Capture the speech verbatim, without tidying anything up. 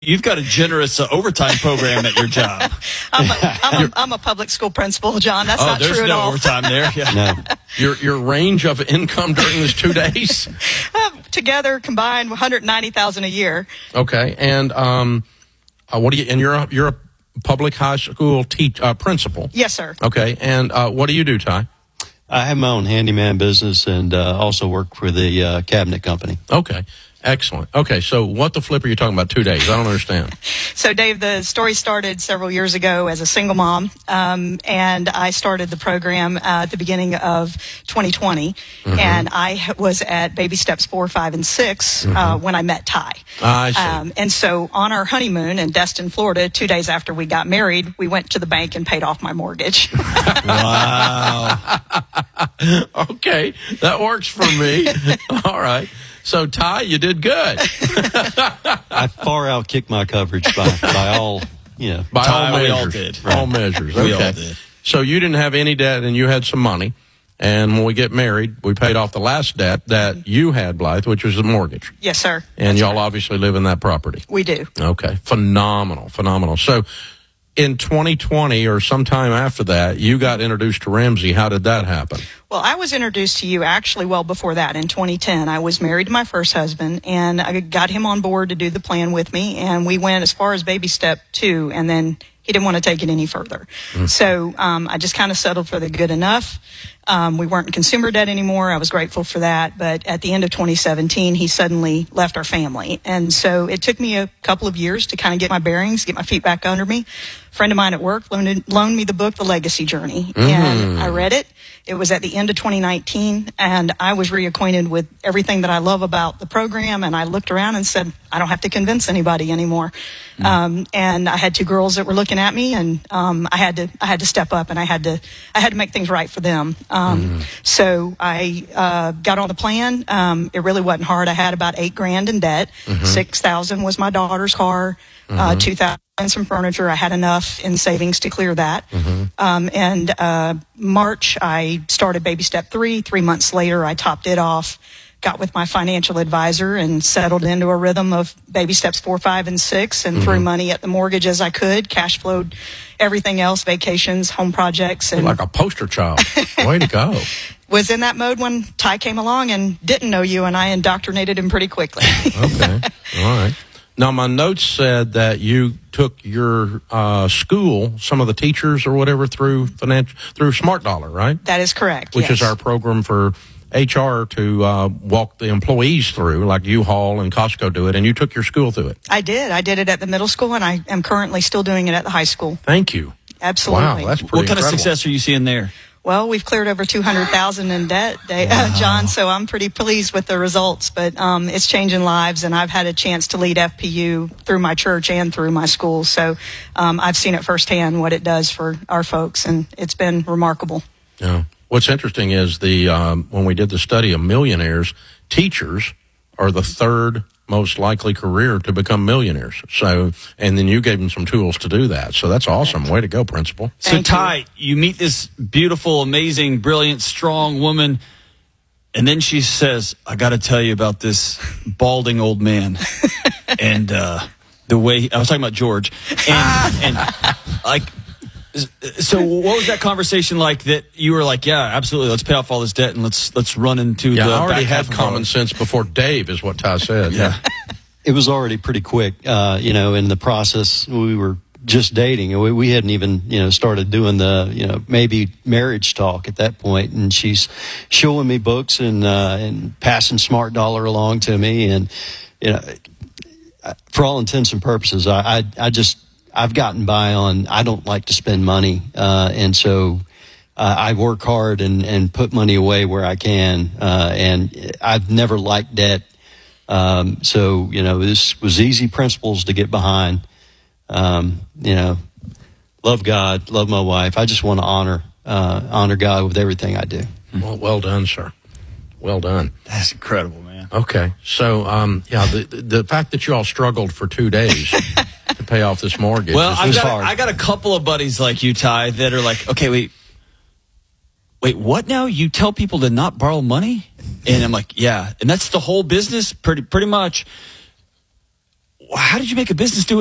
You've got a generous uh, overtime program at your job. I'm, a, I'm, a, I'm a public school principal, John. That's oh, not there's true no at all. overtime there. Yeah. No. Your your range of income during those two days? Uh, together, combined, one hundred ninety thousand dollars a year. Okay, and um, uh, what do you? And you're a, you're a public high school teach uh, principal. Yes, sir. Okay, and uh, what do you do, Ty? I have my own handyman business and uh, also work for the uh, cabinet company. Okay. Excellent. Okay, so what the flip are you talking about two days? I don't understand. So, Dave, the story started several years ago as a single mom, um, and I started the program uh, at the beginning of twenty twenty, mm-hmm. and I was at baby steps four, five, and six mm-hmm. uh, when I met Ty. Ah, I see. Um, and so on our honeymoon in Destin, Florida, two days after we got married, we went to the bank and paid off my mortgage. Wow. Okay, that works for me. All right. So, Ty, you did good. I far outkicked my coverage by, by all, you know. By Ty, all measures. we all did. All measures. We Okay. all did. So you didn't have any debt and you had some money. And when we get married, we paid off the last debt that you had, Blythe, which was the mortgage. Yes, sir. And That's y'all right. obviously live in that property. We do. Okay. Phenomenal. Phenomenal. So in twenty twenty or sometime after that, you got introduced to Ramsey. How did that happen? Well, I was introduced to you actually well before that in twenty ten. I was married to my first husband, and I got him on board to do the plan with me, and we went as far as baby step two, and then he didn't want to take it any further. Mm-hmm. So um, I just kind of settled for the good enough. Um, we weren't in consumer debt anymore. I was grateful for that. But at the end of twenty seventeen, he suddenly left our family. And so it took me a couple of years to kind of get my bearings, get my feet back under me. A friend of mine at work loaned, loaned me the book, The Legacy Journey. Mm-hmm. And I read it. It was at the end of twenty nineteen, and I was reacquainted with everything that I love about the program, and I looked around and said, I don't have to convince anybody anymore. Mm-hmm. Um, and I had two girls that were looking at me, and um, I had to I had to step up, and I had to I had to make things right for them. Um, mm-hmm. So I uh, got on the plan. Um, it really wasn't hard. I had about eight grand in debt. Mm-hmm. Six thousand was my daughter's car. Mm-hmm. Uh, two thousand and some furniture. I had enough in savings to clear that. Mm-hmm. Um, and uh, March, I started baby step three. Three months later, I topped it off, got with my financial advisor, and settled into a rhythm of baby steps four, five, and six, and mm-hmm. threw money at the mortgage as I could, cash flowed everything else, vacations, home projects. And like a poster child. Way to go. Was in that mode when Ty came along and didn't know you, and I indoctrinated him pretty quickly. Okay. All right. Now, my notes said that you took your uh, school, some of the teachers or whatever, through financial through Smart Dollar, right? That is correct, Which yes. is our program for H R to uh, walk the employees through, like U-Haul and Costco do it, and you took your school through it. I did. I did it at the middle school, and I am currently still doing it at the high school. Thank you. Absolutely. Wow, that's pretty What kind incredible. of success are you seeing there? Well, we've cleared over two hundred thousand dollars in debt, Dave, Wow. uh, John, so I'm pretty pleased with the results. But um, it's changing lives, and I've had a chance to lead F P U through my church and through my school. So um, I've seen it firsthand what it does for our folks, and it's been remarkable. Yeah. What's interesting is the um, when we did the study of millionaires, teachers are the third most likely career to become millionaires. So, and then you gave them some tools to do that. So that's awesome. Way to go, Principal. So, Thank Ty, you. you meet this beautiful, amazing, brilliant, strong woman, and then she says, I got to tell you about this balding old man. and uh, the way, I was talking about George. And, and like, so what was that conversation like that you were like, yeah, absolutely, let's pay off all this debt and let's let's run into Yeah, the I already back half had of common our- sense before Dave, is what Ty said. Yeah. It was already pretty quick, uh, you know, in the process. We were just dating. We, we hadn't even, you know, started doing the, you know, maybe marriage talk at that point. And she's showing me books and, uh, and passing Smart Dollar along to me. And, you know, for all intents and purposes, I, I, I just, I've gotten by on, I don't like to spend money. Uh, and so, uh, I work hard and, and put money away where I can. Uh, and I've never liked debt. Um, so, you know, this was easy principles to get behind. Um, you know, love God, love my wife. I just want to honor, uh, honor God with everything I do. Well, well done, sir. Well done. That's incredible, man. Okay. So, um, yeah, the, the fact that you all struggled for two days to pay off this mortgage. Well, is, I've is got, hard. I got a couple of buddies like you, Ty, that are like, okay, wait, wait, what now? You tell people to not borrow money? And I'm like, yeah. And that's the whole business, pretty pretty much. how did you make a business doing